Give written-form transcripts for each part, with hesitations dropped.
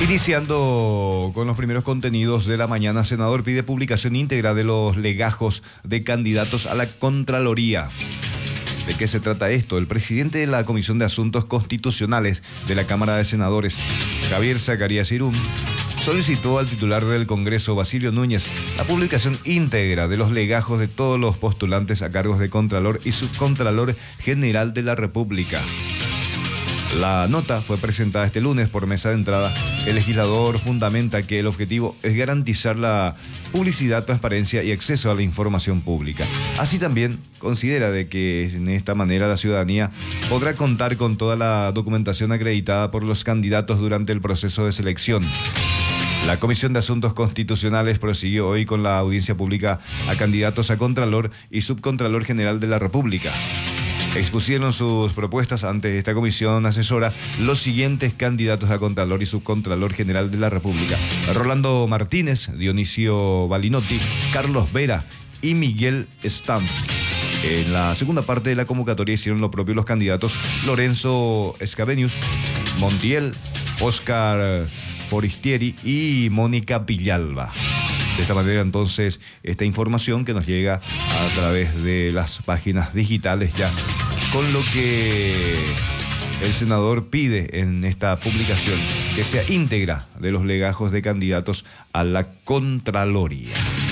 Iniciando con los primeros contenidos de la mañana, senador pide publicación íntegra de los legajos de candidatos a la Contraloría. ¿De qué se trata esto? El presidente de la Comisión de Asuntos Constitucionales de la Cámara de Senadores, Javier Zacarías Irún, solicitó al titular del Congreso, Basilio Núñez, la publicación íntegra de los legajos de todos los postulantes a cargos de Contralor y Subcontralor General de la República. La nota fue presentada este lunes por mesa de entrada. El legislador fundamenta que el objetivo es garantizar la publicidad, transparencia y acceso a la información pública. Así también considera de que en esta manera la ciudadanía podrá contar con toda la documentación acreditada por los candidatos durante el proceso de selección. La Comisión de Asuntos Constitucionales prosiguió hoy con la audiencia pública a candidatos a Contralor y Subcontralor General de la República. Expusieron sus propuestas ante esta comisión asesora los siguientes candidatos a Contralor y Subcontralor General de la República: Rolando Martínez, Dionisio Balinotti, Carlos Vera y Miguel Stamp. En la segunda parte de la convocatoria hicieron lo propio los candidatos Lorenzo Escavenius, Montiel, Oscar Foristieri y Mónica Villalba. De esta manera, entonces, esta información que nos llega a través de las páginas digitales ya, con lo que el senador pide en esta publicación que sea íntegra de los legajos de candidatos a la Contraloría.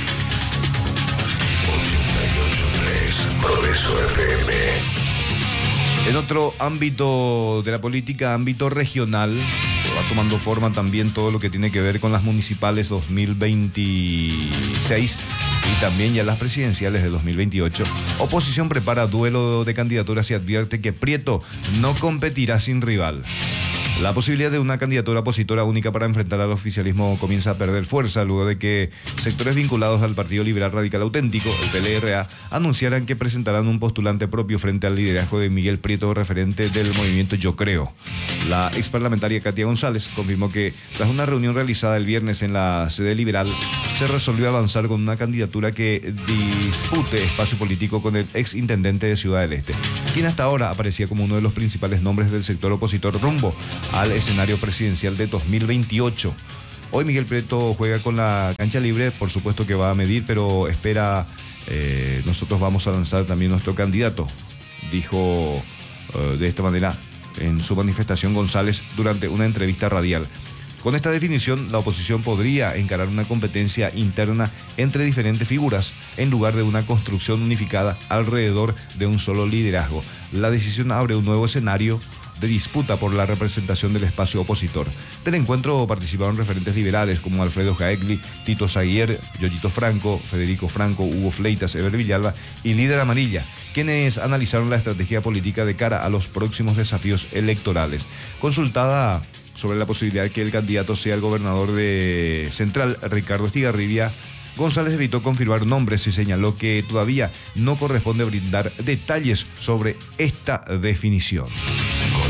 88.3 Progreso FM. En otro ámbito de la política, ámbito regional, va tomando forma también todo lo que tiene que ver con las municipales 2026 y también ya las presidenciales de 2028. Oposición prepara duelo de candidaturas y advierte que Prieto no competirá sin rival. La posibilidad de una candidatura opositora única para enfrentar al oficialismo comienza a perder fuerza luego de que sectores vinculados al Partido Liberal Radical Auténtico, el PLRA, anunciaran que presentarán un postulante propio frente al liderazgo de Miguel Prieto, referente del movimiento Yo Creo. La exparlamentaria Katia González confirmó que tras una reunión realizada el viernes en la sede liberal, se resolvió avanzar con una candidatura que dispute espacio político con el ex intendente de Ciudad del Este, quien hasta ahora aparecía como uno de los principales nombres del sector opositor rumbo al escenario presidencial de 2028. Hoy Miguel Prieto juega con la cancha libre, por supuesto que va a medir, pero espera, nosotros vamos a lanzar también nuestro candidato, dijo de esta manera en su manifestación González durante una entrevista radial. Con esta definición, la oposición podría encarar una competencia interna entre diferentes figuras en lugar de una construcción unificada alrededor de un solo liderazgo. La decisión abre un nuevo escenario de disputa por la representación del espacio opositor. Del encuentro participaron referentes liberales como Alfredo Jaegli, Tito Zaguier, Yoyito Franco, Federico Franco, Hugo Fleitas, Eber Villalba y Líder Amarilla, quienes analizaron la estrategia política de cara a los próximos desafíos electorales. Consultada sobre la posibilidad de que el candidato sea el gobernador de Central, Ricardo Estigarribia, González evitó confirmar nombres y señaló que todavía no corresponde brindar detalles sobre esta definición.